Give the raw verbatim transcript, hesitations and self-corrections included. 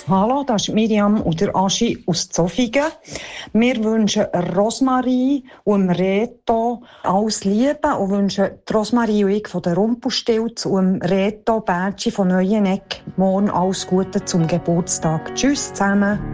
Hallo, das ist Miriam und der Aschi aus Zofingen. Wir wünschen Rosmarie und Reto alles Liebe und wünschen Rosmarie und ich von der Rumpelstilz und Reto Bertschi von Neueneck morgen alles Gute zum Geburtstag. Tschüss zusammen.